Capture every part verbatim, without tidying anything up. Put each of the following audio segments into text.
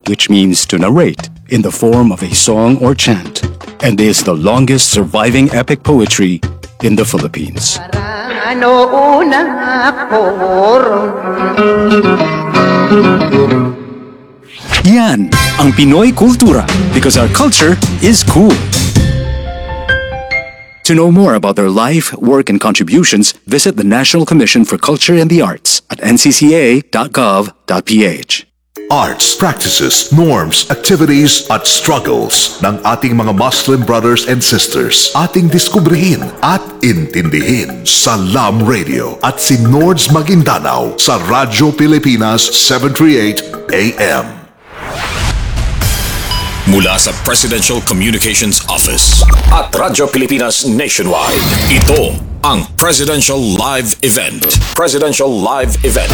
which means to narrate in the form of a song or chant, and is the longest surviving epic poetry in the Philippines. Yan ang Pinoy Kultura, because our culture is cool. To know more about their life, work, and contributions, visit the National Commission for Culture and the Arts at n c c a dot gov dot p h. Arts, practices, norms, activities at struggles ng ating mga Muslim brothers and sisters. Ating diskubrihin at intindihin sa Lam Radio at si Nords Maguindanao sa Radyo Pilipinas seven thirty-eight A M. Mula sa Presidential Communications Office at Radyo Pilipinas Nationwide, ito ang Presidential Live Event. Presidential Live Event.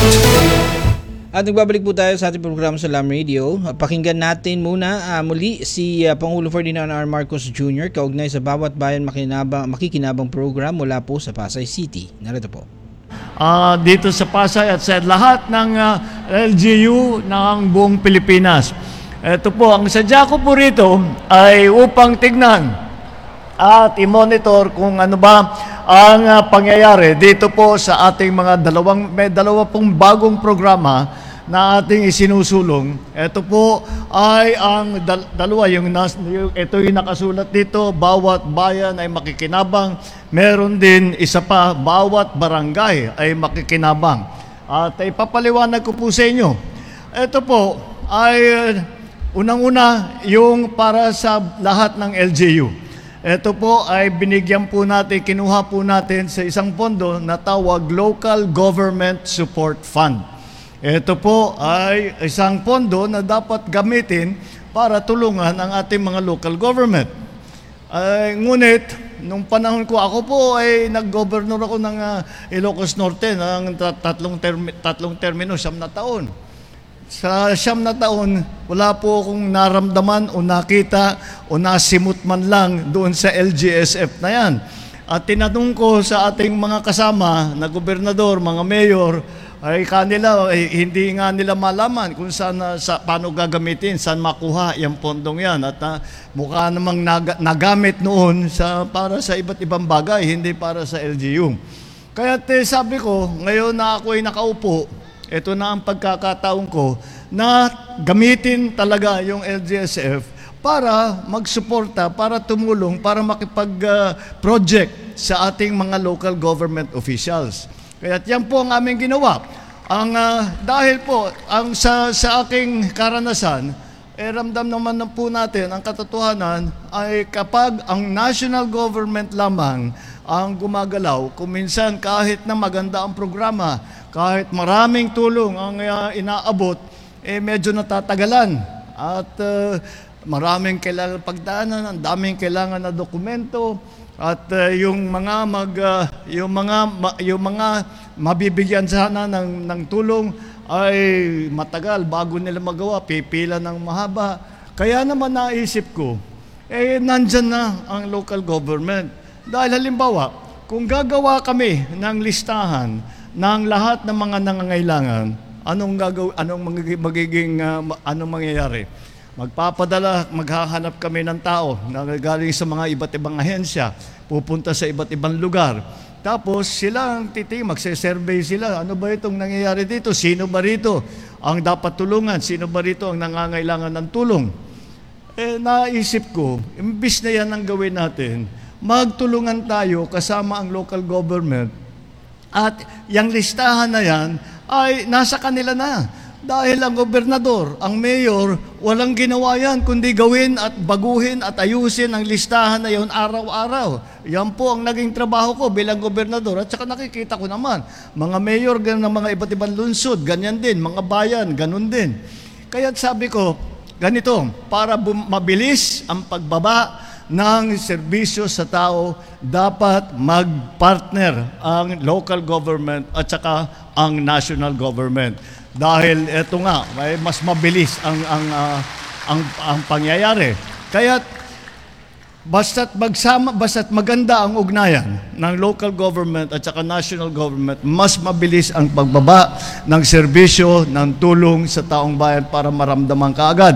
At nagbabalik po tayo sa ating programa sa Lam Radio. Pakinggan natin muna uh, muli si uh, Pangulo Ferdinand R. Marcos Junior kaugnay sa Bawat Bayan Makinabang, Makikinabang program mula po sa Pasay City. Narito po. Uh, dito sa Pasay at sa lahat ng uh, L G U ng buong Pilipinas. Ito po, ang sadya ko po rito ay upang tignan at i-monitor kung ano ba ang uh, pangyayari dito po sa ating mga dalawang, may dalawa pong bagong programa na ating isinusulong. Ito po ay ang dal- dalawa, yung, nas- yung ito yung nakasulat dito, bawat bayan ay makikinabang. Meron din isa pa, bawat barangay ay makikinabang. At ipapaliwanag ko po sa inyo. Ito po ay uh, unang-una yung para sa lahat ng L G U. Ito po ay binigyan po natin, kinuha po natin sa isang pondo na tawag Local Government Support Fund. Ito po ay isang pondo na dapat gamitin para tulungan ang ating mga local government. Ay, ngunit, nung panahon ko, ako po ay nag-governor ako ng uh, Ilocos Norte ng tatlong, term- tatlong termino, siyam na taon. Sa siyam na taon, wala po akong naramdaman o nakita o nasimut man lang doon sa L G S F na yan. At tinanong ko sa ating mga kasama na gobernador, mga mayor, ay kanila, ay hindi nga nila malaman kung saan, sa, paano gagamitin, saan makuha yung pondong yan. At uh, mukha namang nag, nagamit noon sa, para sa iba't ibang bagay, hindi para sa L G U. Kaya eh, sabi ko, ngayon na ako ay nakaupo, ito na ang pagkakataon ko na gamitin talaga yung L G S F para magsuporta, para tumulong, para makipag-project uh, sa ating mga local government officials. Kaya yan po ang aming ginawa. Ang, uh, dahil po, ang sa, sa aking karanasan, eh, ramdam naman na po natin, ang katotohanan ay kapag ang national government lamang ang gumagalaw, kuminsan kahit na maganda ang programa, kahit maraming tulong ang uh, inaabot, eh medyo natatagalan. At uh, maraming kailangan pagdaanan, ang daming kailangan na dokumento, at uh, yung mga mag uh, yung mga ma, yung mga mabibigyan sana ng ng tulong ay matagal bago nila magawa, pipila ng mahaba. Kaya naman naisip ko, eh nandyan na ang local government. Dahil halimbawa, kung gagawa kami ng listahan ng lahat ng mga nangangailangan, anong gagaw anong magiging, magiging uh, anong mangyayari? Magpapadala, maghahanap kami ng tao na galing sa mga iba't ibang ahensya, pupunta sa iba't ibang lugar. Tapos sila ang titing, magse-survey sila. Ano ba itong nangyayari dito? Sino ba rito ang dapat tulungan? Sino ba rito ang nangangailangan ng tulong? Eh, naisip ko, imbis na yan ang gawin natin, magtulungan tayo kasama ang local government at yung listahan na yan ay nasa kanila na. Dahil ang gobernador, ang mayor, walang ginawa yan kundi gawin at baguhin at ayusin ang listahan na yun araw-araw. Yan po ang naging trabaho ko bilang gobernador. At saka nakikita ko naman, mga mayor ng mga iba't ibang lungsod, ganyan din, mga bayan, ganun din. Kaya sabi ko, ganito, para bum- mabilis ang pagbaba ng serbisyo sa tao, dapat mag-partner ang local government at saka ang national government. Dahil ito nga, may mas mabilis ang ang uh, ang, ang pangyayari. Kaya basta't magsama, basta't maganda ang ugnayan ng local government at saka national government, mas mabilis ang pagbaba ng serbisyo ng tulong sa taong bayan para maramdaman kaagad